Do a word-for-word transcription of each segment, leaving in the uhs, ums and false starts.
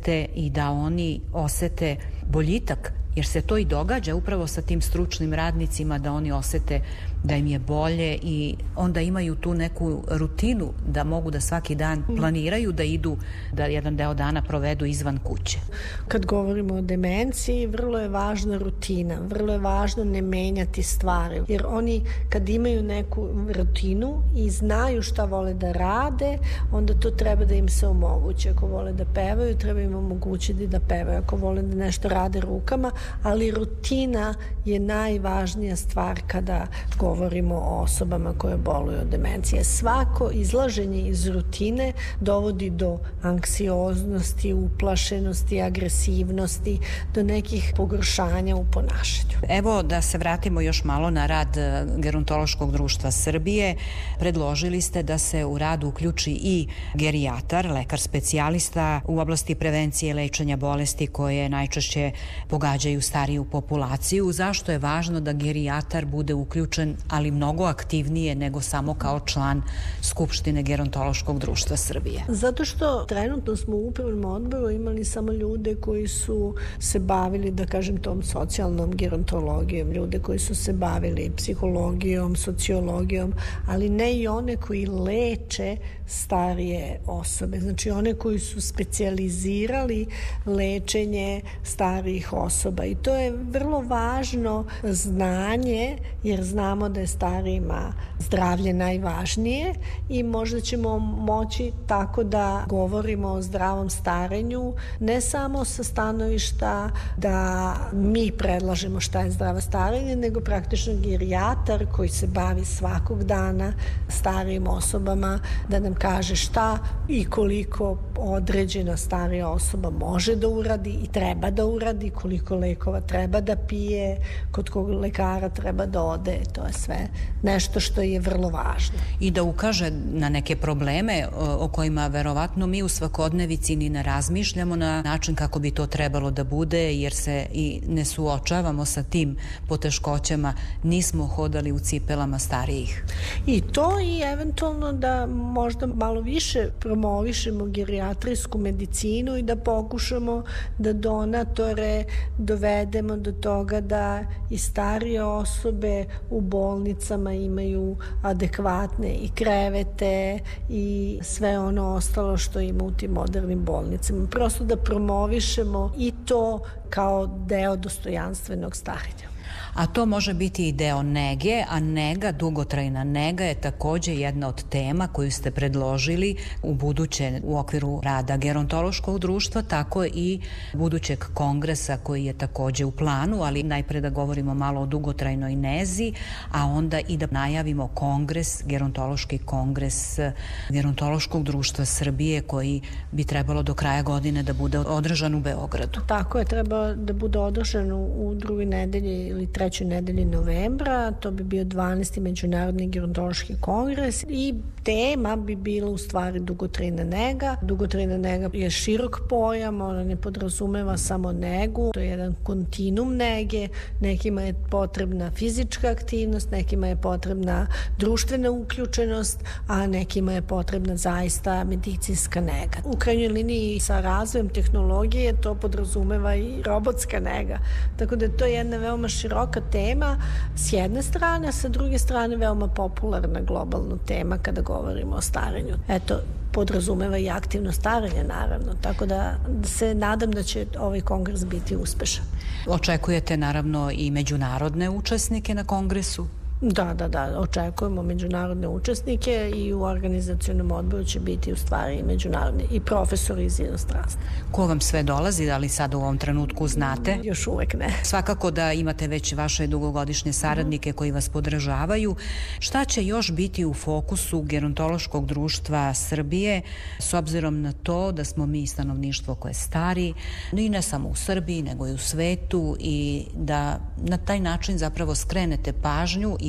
osete i da oni osete boljitak, jer se to i događa upravo sa tim stručnim radnicima, da oni osete da im je bolje i onda imaju tu neku rutinu da mogu da svaki dan planiraju da idu, da jedan deo dana provedu izvan kuće. Kad govorimo o demenciji, vrlo je važna rutina, vrlo je važno ne menjati stvari, jer oni kad imaju neku rutinu i znaju šta vole da rade, onda to treba da im se omogući. Ako vole da pevaju, treba im omogućiti da pevaju. Ako vole da nešto rade rukama, ali rutina je najvažnija stvar kada govorimo o osobama koje boluju od demencije. Svako izlaženje iz rutine dovodi do anksioznosti, uplašenosti, agresivnosti, do nekih pogoršanja u ponašanju. Evo da se vratimo još malo na rad Gerontološkog društva Srbije. Predložili ste da se u rad uključi i gerijatar, lekar specijalista u oblasti prevencije i lečenja bolesti koje najčešće pogađaju stariju populaciju. Zašto je važno da gerijatar bude uključen, ali mnogo aktivnije nego samo kao član Skupštine Gerontološkog društva Srbije? Zato što trenutno smo u upravnom odboru imali samo ljude koji su se bavili, da kažem, tom socijalnom gerontologijom, ljude koji su se bavili psihologijom, sociologijom, ali ne i one koji leče starije osobe. Znači one koji su specijalizirali lečenje starijih osoba. I to je vrlo važno znanje, jer znamo da je starijima zdravlje najvažnije i možda ćemo moći tako da govorimo o zdravom starenju, ne samo sa stanovišta da mi predlažemo šta je zdravo starenje, nego praktično gerijatar koji se bavi svakog dana starijim osobama da nam kaže šta i koliko određena starija osoba može da uradi i treba da uradi, koliko lekova treba da pije, kod kog lekara treba da ode. To je sve nešto što je vrlo važno. I da ukaže na neke probleme o kojima verovatno mi u svakodnevici ni ne razmišljamo na način kako bi to trebalo da bude, jer se i ne suočavamo sa tim poteškoćama, nismo hodali u cipelama starijih. I to i eventualno da možda malo više promovišemo gerijatrijsku medicinu i da pokušamo da donatore dovedemo do toga da i starije osobe u bolnicama imaju adekvatne i krevete i sve ono ostalo što ima u tim modernim bolnicama. Prosto da promovišemo i to kao deo dostojanstvenog starenja. A to može biti i deo nege, a nega, dugotrajna nega je takođe jedna od tema koju ste predložili u buduće u okviru rada Gerontološkog društva, tako i budućeg kongresa koji je takođe u planu, ali najpre da govorimo malo o dugotrajnoj nezi, a onda i da najavimo kongres, Gerontološki kongres Gerontološkog društva Srbije koji bi trebalo do kraja godine da bude održan u Beogradu. Tako je, treba da bude održan u drugoj nedelji ili trećoj nedelji novembra, to bi bio dvanaesti Međunarodni gerontološki kongres i tema bi bila u stvari dugotrajna nega. Dugotrajna nega je širok pojam, ona ne podrazumeva samo negu, to je jedan kontinuum nege, nekima je potrebna fizička aktivnost, nekima je potrebna društvena uključenost, a nekima je potrebna zaista medicinska nega. U krajnjoj liniji sa razvojem tehnologije to podrazumeva i robotska nega, tako da je to jedna veoma široka tema s jedne strane, a sa druge strane veoma popularna globalna tema kada govorimo o starenju. Eto, podrazumeva i aktivno starenje, naravno, tako da se nadam da će ovaj kongres biti uspešan. Očekujete naravno i međunarodne učesnike na kongresu? Da, da, da, očekujemo međunarodne učesnike i u organizacionom odboru će biti u stvari i međunarodni i profesori iz inostranstva. Ko vam sve dolazi, da li sad u ovom trenutku znate? Još uvek ne. Svakako da imate već vaše dugogodišnje saradnike mm. koji vas podržavaju. Šta će još biti u fokusu Gerontološkog društva Srbije s obzirom na to da smo mi stanovništvo koje stari, i ne samo u Srbiji nego i u svetu, i da na taj način zapravo skrenete pažnju i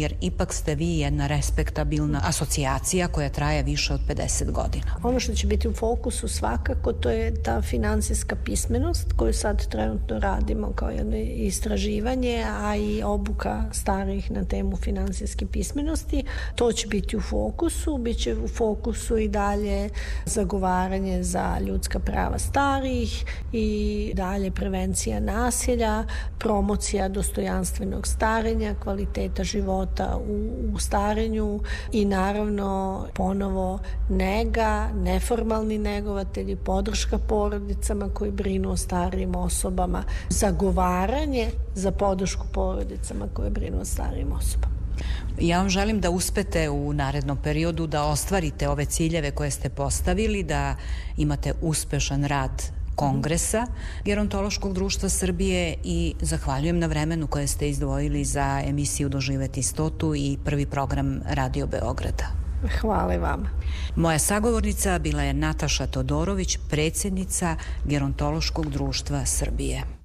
jer ipak ste vi jedna respektabilna asocijacija koja traje više od pedeset godina. Ono što će biti u fokusu svakako to je ta finansijska pismenost koju sad trenutno radimo kao jedno istraživanje, a i obuka starih na temu finansijske pismenosti. To će biti u fokusu, bit će u fokusu i dalje zagovaranje za ljudska prava starih i dalje prevencija nasilja, promocija dostojanstvenog starenja, kvaliteta života u, u starenju i naravno ponovo nega, neformalni negovatelji, podrška porodicama koji brinu o starijim osobama, zagovaranje za podršku porodicama koje brinu o starijim osobama. Ja vam želim da uspete u narednom periodu da ostvarite ove ciljeve koje ste postavili, da imate uspešan rad Kongresa Gerontološkog društva Srbije i zahvaljujem na vremenu koje ste izdvojili za emisiju Doživeti stotu i prvi program Radio Beograda. Hvala vam. Moja sagovornica bila je Nataša Todorović, predsjednica Gerontološkog društva Srbije.